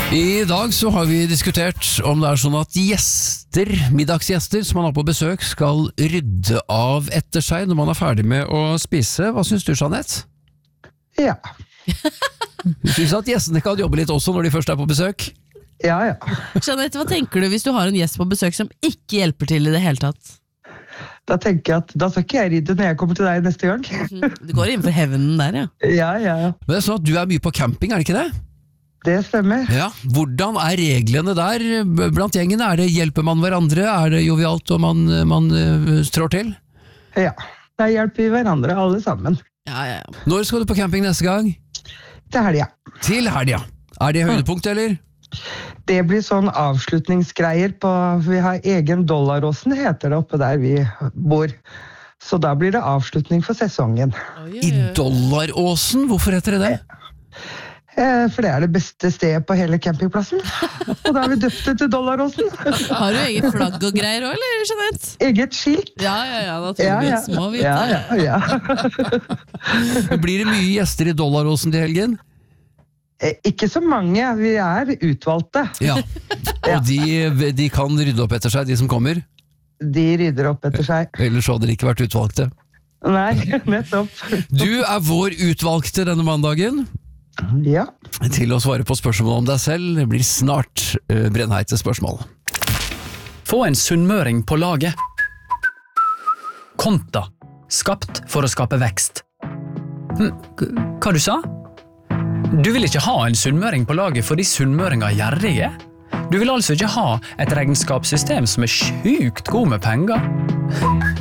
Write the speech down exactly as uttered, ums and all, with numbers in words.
I dag så har vi diskutert om det er sånn at gjester, middagsgjester som man har på besøk, skal rydde av etter seg når man er ferdig med å spise. Hva synes du, Jeanette? Ja. Du synes at gjestene kan jobbe litt også når de først er på besøk? Ja, ja. Jeanette, hva tenker du hvis du har en gjest på besøk som ikke hjelper til i det hele tatt? Da tenker jeg at da skal ikke jeg rydde når jeg kommer til deg neste gang. Du går innenfor hevnen der, ja. Ja, ja, ja. Men det er sånn at du er mye på camping, er det ikke det? Det stemmer. Ja. Hvordan er reglene der blant gjengene? Er det, hjelper man hverandre? Er det jovialt og man, man uh, strår til? Ja, da hjelper vi hverandre alle sammen. Ja, ja, ja. Når skal du på camping neste gang? Til helga. Til helga. Er det høydepunkt, eller? Det blir sånn avslutningsgreier på, vi har egen Dollaråsen, heter det oppe der vi bor. Så da blir det avslutning for sesongen. I Dollaråsen? Hvorfor heter det det? Eh, For det er det beste stedet på hele campingplassen. Og da har vi døpt det til Dollaråsen. Har du eget flagg og greier også, eller, Jeanette? Eget skilt. Ja, ja, ja, Ja, ja. naturligvis, må vite. Ja, ja, ja. Blir det mye gjester i Dollaråsen til helgen? Eh, Ikke så mange, vi er utvalgte. Ja. Og de, de kan rydde opp etter seg, de som kommer? De rydder opp etter seg. Ellers hadde de ikke vært utvalgte. Nei, nettopp. Du er vår utvalgte denne mandagen. Ja. Til å svare på spørsmål om deg selv blir snart uh, brennheite spørsmål. Få en sunnmøring på laget. Konta. Skapt for å skape vekst. Hm, k- hva du sa? Du vil ikke ha en sunnmøring på laget fordi sunnmøringer er gjerrige? Du vil altså ikke ha et regnskapssystem som er sjukt god med penger?